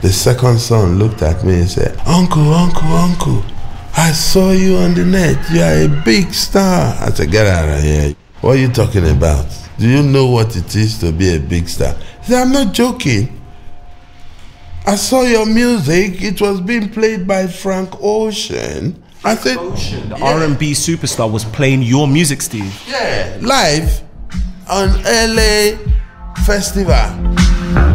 The second son looked at me and said, Uncle, I saw you on the net. You are a big star. I said, get out of here. What are you talking about? Do you know what it is to be a big star? He said, I'm not joking. I saw your music. It was being played by Frank Ocean. I said, Ocean, the R&B superstar, was playing your music, Steve. Yeah, live on LA Festival.